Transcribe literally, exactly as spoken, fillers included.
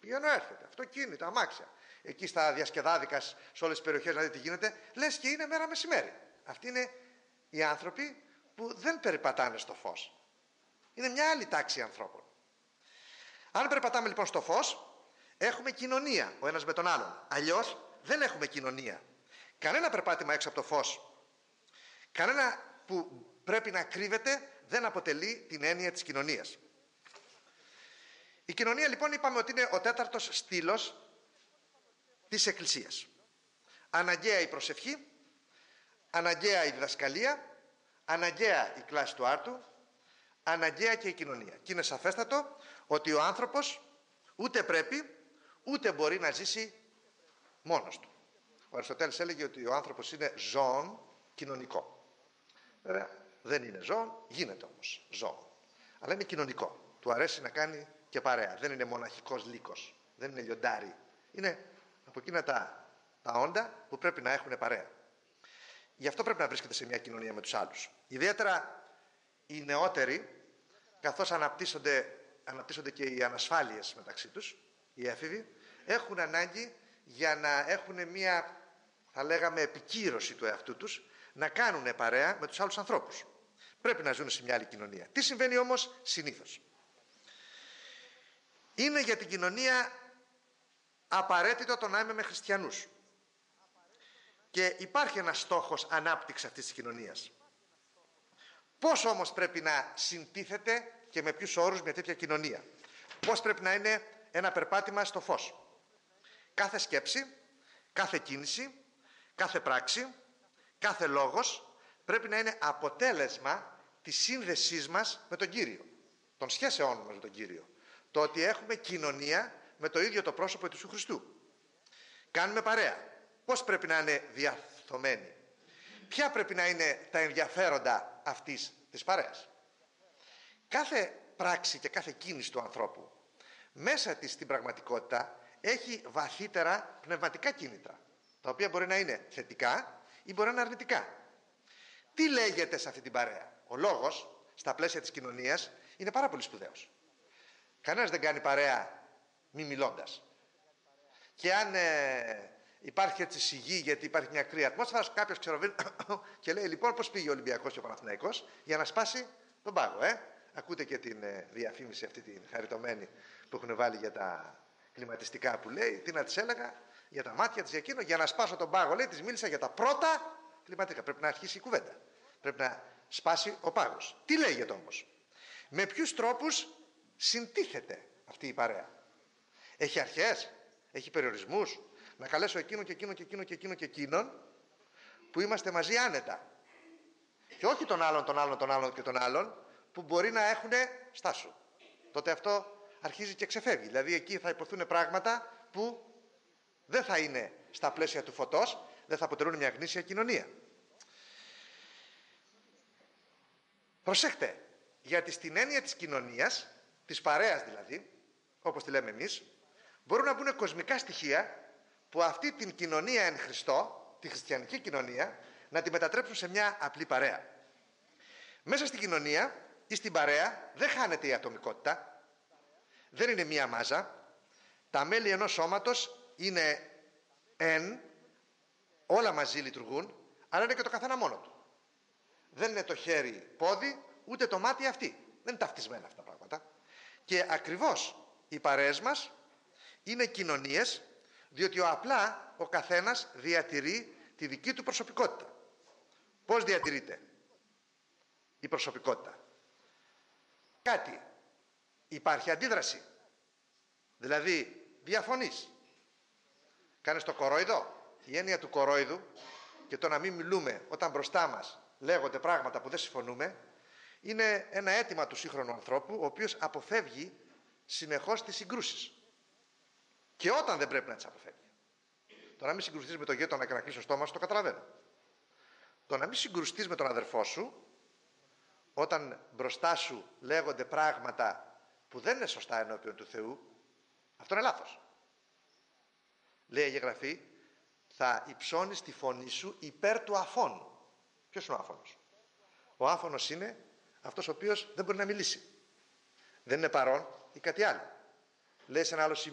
Πηγαίνω, έρχεται, αυτοκίνητα, αμάξια. Εκεί στα διασκεδάδικα, σε όλες τις περιοχές, να δείτε τι γίνεται, λες και είναι μέρα μεσημέρι. Αυτοί είναι οι άνθρωποι που δεν περιπατάνε στο φως. Είναι μια άλλη τάξη ανθρώπων. Αν περπατάμε λοιπόν στο φως, έχουμε κοινωνία ο ένας με τον άλλον. Αλλιώς δεν έχουμε κοινωνία. Κανένα περπάτημα έξω από το φως, κανένα που πρέπει να κρύβεται, δεν αποτελεί την έννοια της κοινωνίας. Η κοινωνία λοιπόν είπαμε ότι είναι ο τέταρτος στήλος της Εκκλησίας. Αναγκαία η προσευχή, αναγκαία η διδασκαλία, αναγκαία η κλάση του άρτου, αναγκαία και η κοινωνία. Και είναι σαφέστατο ότι ο άνθρωπος ούτε πρέπει ούτε μπορεί να ζήσει μόνος του. Ο Αριστοτέλης έλεγε ότι ο άνθρωπος είναι ζώον κοινωνικό. Βέβαια δεν είναι ζώον, γίνεται όμως ζώον. Αλλά είναι κοινωνικό. Του αρέσει να κάνει και παρέα. Δεν είναι μοναχικός λύκος. Δεν είναι λιοντάρι. Είναι από εκείνα τα, τα όντα που πρέπει να έχουν παρέα. Γι' αυτό πρέπει να βρίσκεται σε μια κοινωνία με τους άλλους. Ιδιαίτερα οι νεότεροι, καθώς αναπτύσσονται, αναπτύσσονται και οι ανασφάλειες μεταξύ τους, οι έφηβοι, έχουν ανάγκη για να έχουν μια, θα λέγαμε, επικύρωση του εαυτού τους, να κάνουν παρέα με τους άλλους ανθρώπους. Πρέπει να ζουν σε μια άλλη κοινωνία. Τι συμβαίνει όμως συνήθως? Είναι για την κοινωνία απαραίτητο το να είμαι με χριστιανούς. Και υπάρχει ένας στόχος ανάπτυξης αυτής της κοινωνίας. Πώς όμως πρέπει να συντίθεται και με ποιους όρους μια τέτοια κοινωνία? Πώς πρέπει να είναι ένα περπάτημα στο φως? Κάθε σκέψη, κάθε κίνηση, κάθε πράξη, κάθε λόγος πρέπει να είναι αποτέλεσμα της σύνδεσής μας με τον Κύριο, των σχέσεών μας με τον Κύριο. Το ότι έχουμε κοινωνία με το ίδιο το πρόσωπο του Ιησού Χριστού. Κάνουμε παρέα. Πώς πρέπει να είναι διαθωμένη? Ποια πρέπει να είναι τα ενδιαφέροντα αυτής της παρέας? Κάθε πράξη και κάθε κίνηση του ανθρώπου μέσα της στην πραγματικότητα έχει βαθύτερα πνευματικά κίνητρα, τα οποία μπορεί να είναι θετικά ή μπορεί να είναι αρνητικά. Τι λέγεται σε αυτή την παρέα? Ο λόγος στα πλαίσια της κοινωνίας είναι πάρα πολύ σπουδαίος. Κανένας δεν κάνει παρέα μη μιλώντας. Και αν ε, υπάρχει έτσι σιγή, γιατί υπάρχει μια κρύα ατμόσφαιρα, κάποιος ξεροβαίνει και λέει: λοιπόν, πώς πήγε ο Ολυμπιακός και ο Παναθηναϊκός, για να σπάσει τον πάγο. Ε? Ακούτε και την ε, διαφήμιση αυτή την χαριτωμένη που έχουν βάλει για τα κλιματιστικά, που λέει: τι να της έλεγα για τα μάτια της, για εκείνο, για να σπάσω τον πάγο. Λέει: της μίλησα για τα πρώτα κλιματικά. Πρέπει να αρχίσει η κουβέντα. Πρέπει να σπάσει ο πάγος. Τι λέγεται όμως? Με ποιους τρόπους συντίθεται αυτή η παρέα? Έχει αρχές? Έχει περιορισμούς? Να καλέσω εκείνο και εκείνο και εκείνο και εκείνο και εκείνον που είμαστε μαζί άνετα. Και όχι τον άλλον, τον άλλον, τον άλλον και τον άλλον που μπορεί να έχουν στάσου. Τότε αυτό αρχίζει και ξεφεύγει. Δηλαδή εκεί θα υποθούν πράγματα που δεν θα είναι στα πλαίσια του φωτός, δεν θα αποτελούν μια γνήσια κοινωνία. Προσέχτε, γιατί στην έννοια της κοινωνίας, της παρέας δηλαδή, όπως τη λέμε εμείς, μπορούν να μπουν κοσμικά στοιχεία που αυτή την κοινωνία εν Χριστώ, τη χριστιανική κοινωνία, να τη μετατρέψουν σε μια απλή παρέα. Μέσα στην κοινωνία ή στην παρέα δεν χάνεται η ατομικότητα, δεν είναι μία μάζα. Τα μέλη ενός σώματος είναι εν, όλα μαζί λειτουργούν, αλλά είναι και το καθένα μόνο του. Δεν είναι το χέρι πόδι, ούτε το μάτι αυτή. Δεν είναι ταυτισμένα αυτά τα πράγματα. Και ακριβώς οι παρέες μας είναι κοινωνίες, διότι ο απλά ο καθένας διατηρεί τη δική του προσωπικότητα. Πώς διατηρείται η προσωπικότητα? Κάτι. Υπάρχει αντίδραση. Δηλαδή διαφωνείς. Κάνεις το κορόιδο. Η έννοια του κορόιδου και το να μην μιλούμε όταν μπροστά μας λέγονται πράγματα που δεν συμφωνούμε είναι ένα αίτημα του σύγχρονου ανθρώπου, ο οποίος αποφεύγει συνεχώς τις συγκρούσεις. Και όταν δεν πρέπει να τις αποφεύγει. Το να μην συγκρουστείς με τον γείτονα και να κλείσει το στόμα σου, το καταλαβαίνω. Το να μην συγκρουστείς με τον αδερφό σου, όταν μπροστά σου λέγονται πράγματα που δεν είναι σωστά ενώπιον του Θεού, αυτό είναι λάθος. Λέει η Γραφή, θα υψώνεις τη φωνή σου υπέρ του αφώνου. Ποιος είναι ο άφωνος? Ο άφωνος είναι αυτός ο οποίος δεν μπορεί να μιλήσει. Δεν είναι παρόν ή κάτι άλλο. Λέει σε ένα άλλο σημείο,